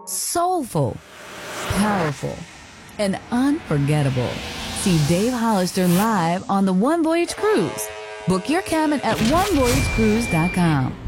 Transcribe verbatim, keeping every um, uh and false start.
soulful, powerful, and unforgettable. See Dave Hollister live on the One Voyage Cruise. Book your cabin at one voyage cruise dot com.